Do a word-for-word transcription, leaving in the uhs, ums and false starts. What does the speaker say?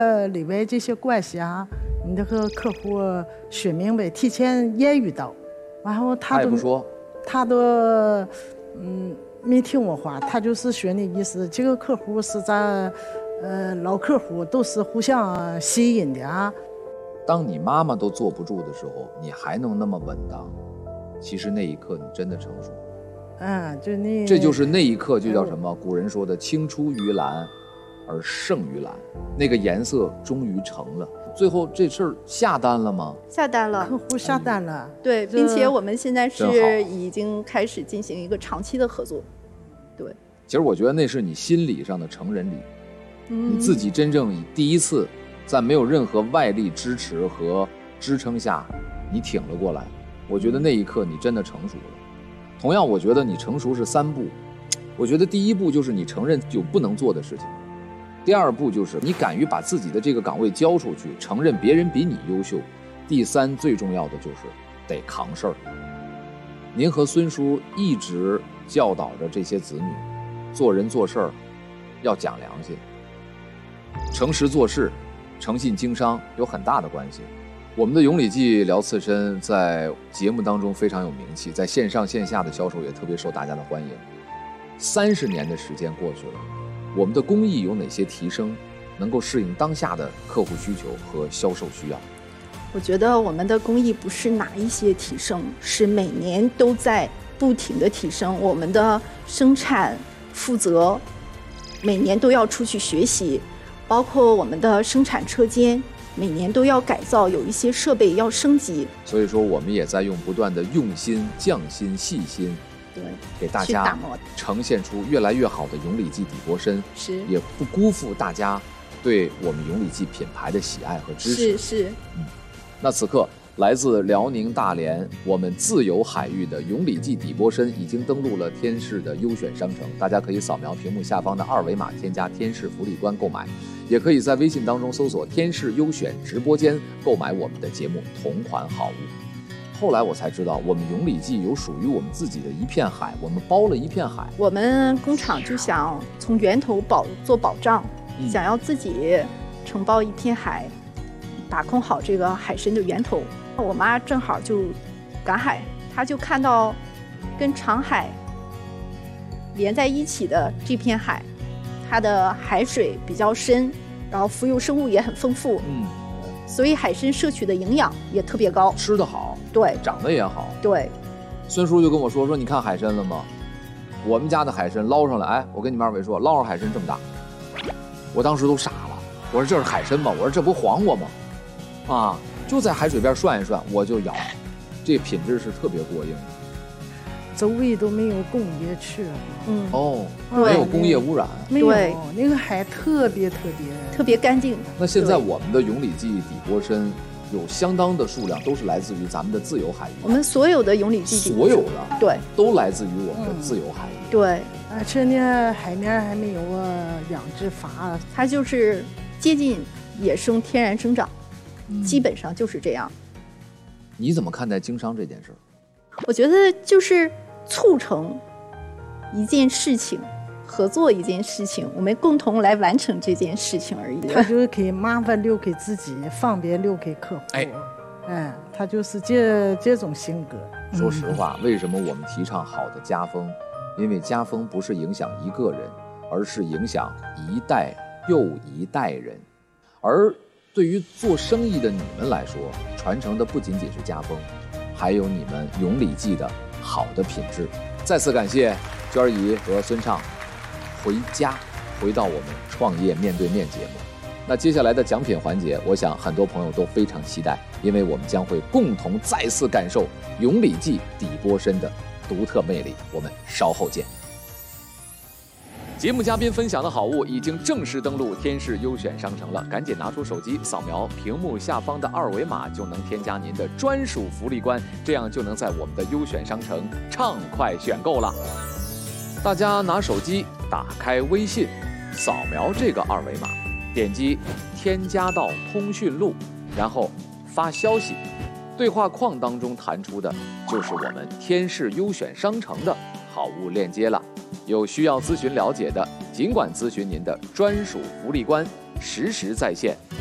呃，里外这些关系啊，你这个客户说明白，提前言语到，然后他都他也不说， 他都嗯没听我话，他就是说那意思，这个客户是咱呃老客户，都是互相吸引的啊。 当你妈妈都坐不住的时候，你还能那么稳当，其实那一刻你真的成熟。 嗯，就那这就是那一刻就叫什么？古人说的青出于蓝而胜于蓝，那个颜色终于成了。最后这事儿下单了吗？ 下单了， 客户下单了。 对，并且我们现在真好是已经开始进行一个长期的合作。对， 其实我觉得那是你心理上的成人礼， 嗯， 你自己真正以第一次在没有任何外力支持和支撑下，你挺了过来。我觉得那一刻你真的成熟了。同样，我觉得你成熟是三步。我觉得第一步就是你承认有不能做的事情，第二步就是你敢于把自己的这个岗位交出去，承认别人比你优秀。第三，最重要的就是得扛事儿。您和孙叔一直教导着这些子女，做人做事儿要讲良心，诚实做事，诚信经商有很大的关系。我们的永礼记聊刺身在节目当中非常有名气，在线上线下的销售也特别受大家的欢迎。三十年的时间过去了，我们的工艺有哪些提升，能够适应当下的客户需求和销售需要？ 我觉得我们的工艺不是哪一些提升，是每年都在不停的提升。我们的生产负责每年都要出去学习，包括我们的生产车间每年都要改造，有一些设备要升级。 所以说我们也在用不断的用心、匠心、细心， 对， 给大家呈现出越来越好的永礼记底钵参， 是也不辜负大家对我们永礼记品牌的喜爱和支持。 是是， 嗯，那此刻来自辽宁大连我们自由海域的永礼记底钵参已经登陆了天视的优选商城，大家可以扫描屏幕下方的二维码添加天视福利观购买，也可以在微信当中搜索天视优选直播间购买我们的节目同款好物。后来我才知道，我们永礼记有属于我们自己的一片海，我们包了一片海。 我们工厂就想从源头保做保障， 嗯、 想要自己承包一片海，把控好这个海参的源头。我妈正好就赶海，她就看到跟长海连在一起的这片海，它的海水比较深，然后浮游生物也很丰富， 嗯， 所以海参摄取的营养也特别高， 吃得好， 对， 长得也好， 对。 孙叔就跟我说说，你看海参了吗？我们家的海参捞上来，哎，我跟你们二位说，捞上海参这么大，我当时都傻了。我说这是海参吗？我说这不黄瓜吗？啊，就在海水边涮一涮，我就咬，这品质是特别过硬的。 周围都没有工业区， 嗯， 哦，没有工业污染， 没有，那个海特别特别特别干净。 那现在我们的永礼记底钵参有相当的数量都是来自于咱们的自由海域。 我们所有的永礼记所有的对都来自于我们的自由海域。 嗯、对， 而且呢，海面还没有养殖法， 它就是接近野生天然生长，嗯、基本上就是这样。 你怎么看待经商这件事？ 我觉得就是促成一件事情，合作一件事情，我们共同来完成这件事情而已。 他就是给麻烦留给自己，方便留给客户。哎，哎，他就是这这种性格。 说实话，嗯、为什么我们提倡好的家风？因为家风不是影响一个人，而是影响一代又一代人。而对于做生意的你们来说，传承的不仅仅是家风，还有你们永礼记的好的品质。再次感谢娟儿姨和孙畅回家，回到我们创业面对面节目。那接下来的奖品环节，我想很多朋友都非常期待，因为我们将会共同再次感受永礼记底钵参的独特魅力。我们稍后见。节目嘉宾分享的好物已经正式登陆天视优选商城了，赶紧拿出手机扫描屏幕下方的二维码，就能添加您的专属福利关，这样就能在我们的优选商城畅快选购了。大家拿手机打开微信，扫描这个二维码，点击添加到通讯录，然后发消息，对话框当中弹出的就是我们天视优选商城的好物链接了。有需要咨询了解的，尽管咨询您的专属福利关实时在线。